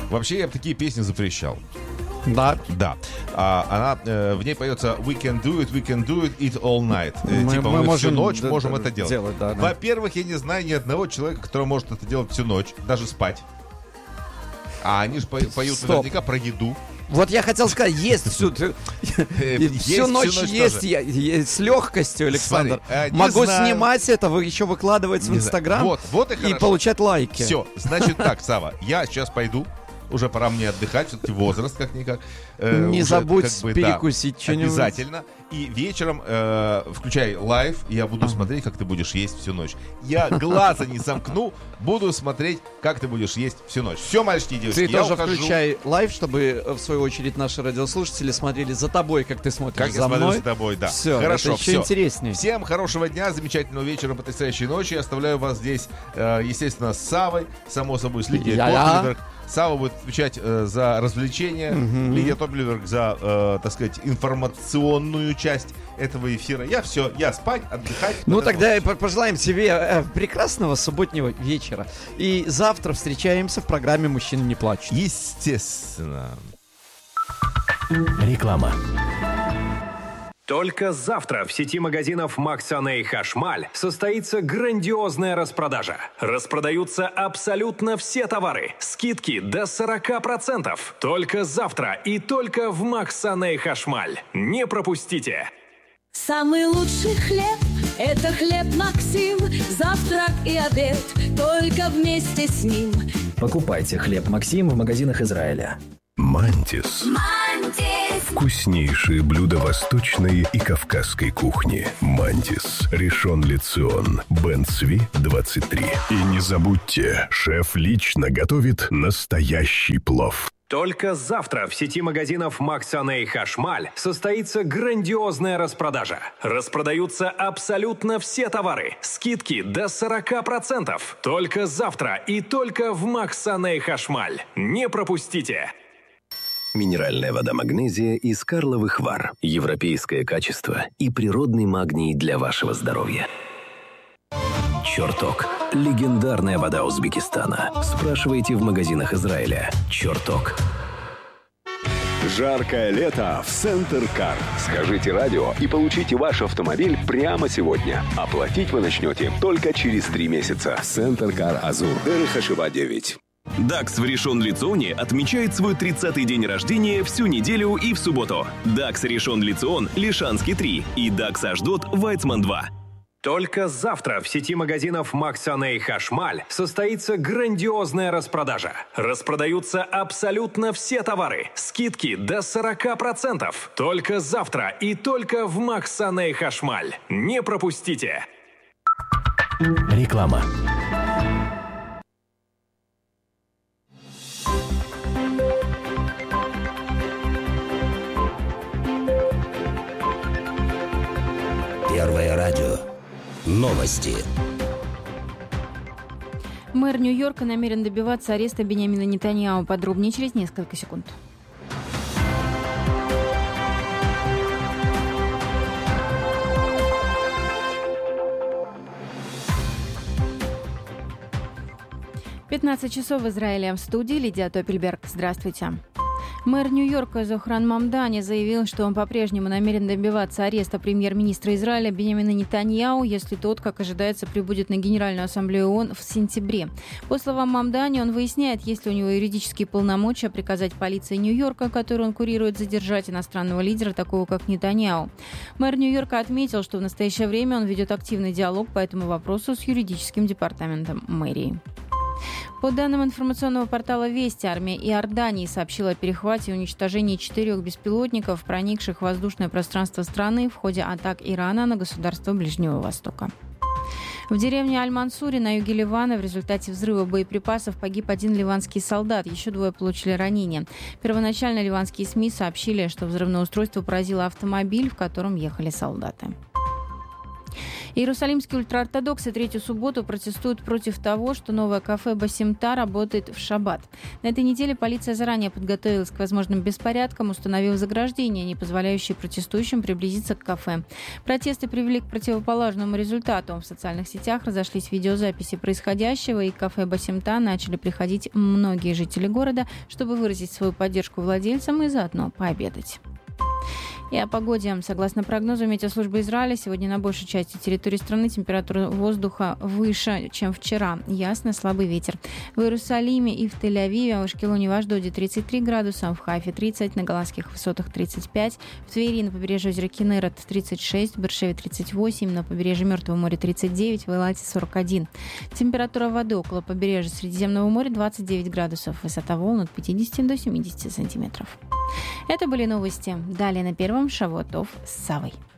Вообще, я бы такие песни запрещал. Да. Да. В ней поется we can do it all night. Мы мы всю можем ночь можем это делать. Да. Во-первых, я не знаю ни одного человека, который может это делать всю ночь, даже спать. А они же поют наверняка про еду. Вот я хотел сказать, есть всю ночь есть с легкостью, Александр. Могу снимать это, еще выкладывать в Инстаграм и получать лайки. Все, значит так, Сава, я сейчас пойду. Уже пора мне отдыхать, все-таки возраст как-никак. Не забудь перекусить что-нибудь. Обязательно. И вечером, включай лайв, я буду смотреть, как ты будешь есть всю ночь. Я глаза не сомкну, буду смотреть, как ты будешь есть всю ночь. Все, мальчики и девочки, ты тоже включай лайв, чтобы, в свою очередь, наши радиослушатели смотрели за тобой, как ты смотришь как за мной. Как я смотрю за тобой, да. Все, хорошо, это еще интереснее. Всем хорошего дня, замечательного вечера, потрясающей ночи. Я оставляю вас здесь, естественно, с Савой, само собой, с Лидией Топливерг. Сава будет отвечать за развлечения, Лидия Топливерг за, так сказать, информационную часть этого эфира. Я спать, отдыхать. Ну тогда пожелаем тебе прекрасного субботнего вечера. И завтра встречаемся в программе «Мужчины не плачут». Естественно. Реклама. Только завтра в сети магазинов Максаней Хашмаль состоится грандиозная распродажа. Распродаются абсолютно все товары. Скидки до 40%. Только завтра и только в Максаней Хашмаль. Не пропустите! Самый лучший хлеб – это хлеб Максим. Завтрак и обед только вместе с ним. Покупайте хлеб Максим в магазинах Израиля. Мантис. Вкуснейшие блюда восточной и кавказской кухни. Мантис. Ришон Ле Цион. Бен Цви, 23. И не забудьте, шеф лично готовит настоящий плов. Только завтра в сети магазинов Максаней Хашмаль состоится грандиозная распродажа. Распродаются абсолютно все товары. Скидки до 40%. Только завтра и только в Максаней Хашмаль. Не пропустите! Минеральная вода «Магнезия» из Карловых Вар. Европейское качество и природный магний для вашего здоровья. «Чертог». Легендарная вода Узбекистана. Спрашивайте в магазинах Израиля. «Чертог». Жаркое лето в Центр Кар. Скажите радио и получите ваш автомобиль прямо сегодня. Оплатить вы начнете только через 3 месяца. Центр Кар Азур. Дерехашева 9. ДАКС в Ришон Ле Ционе отмечает свой 30-й день рождения всю неделю и в субботу. ДАКС Ришон Ле Цион, Лишанский 3 и ДАКС Ашдот, Вайцман 2. Только завтра в сети магазинов Максаней Хашмаль состоится грандиозная распродажа. Распродаются абсолютно все товары. Скидки до 40%. Только завтра и только в Максаней Хашмаль. Не пропустите! Реклама. Первое радио. Новости. Мэр Нью-Йорка намерен добиваться ареста Биньямина Нетаньяху. Подробнее через несколько секунд. «15 часов в Израиле». В студии Лидия Топельберг. Здравствуйте. Мэр Нью-Йорка Зохран Мамдани заявил, что он по-прежнему намерен добиваться ареста премьер-министра Израиля Биньямина Нетаньяху, если тот, как ожидается, прибудет на Генеральную ассамблею ООН в сентябре. По словам Мамдани, он выясняет, есть ли у него юридические полномочия приказать полиции Нью-Йорка, которую он курирует, задержать иностранного лидера, такого как Нетаньяху. Мэр Нью-Йорка отметил, что в настоящее время он ведет активный диалог по этому вопросу с юридическим департаментом мэрии. По данным информационного портала «Вести», армия Иордании сообщила о перехвате и уничтожении 4 беспилотников, проникших в воздушное пространство страны в ходе атак Ирана на государства Ближнего Востока. В деревне Аль-Мансуре на юге Ливана в результате взрыва боеприпасов погиб 1 ливанский солдат, еще 2 получили ранения. Первоначально ливанские СМИ сообщили, что взрывное устройство поразило автомобиль, в котором ехали солдаты. Иерусалимские ультраортодоксы третью субботу протестуют против того, что новое кафе «Басимта» работает в шаббат. На этой неделе полиция заранее подготовилась к возможным беспорядкам, установив заграждения, не позволяющие протестующим приблизиться к кафе. Протесты привели к противоположному результату. В социальных сетях разошлись видеозаписи происходящего, и к кафе «Басимта» начали приходить многие жители города, чтобы выразить свою поддержку владельцам и заодно пообедать. И о погоде. Согласно прогнозу метеослужбы Израиля, сегодня на большей части территории страны температура воздуха выше, чем вчера. Ясно, слабый ветер. В Иерусалиме и в Тель-Авиве, в Ашкелоне и в Ашдоде 33 градуса, в Хайфе 30, на Голландских высотах 35, в Твери на побережье озера Кинерет 36, в Бершеве 38, на побережье Мертвого моря 39, в Эйлате 41. Температура воды около побережья Средиземного моря 29 градусов, высота волн от 50 до 70 сантиметров. Это были новости. Далее на первом Шавуот Тов с Савой.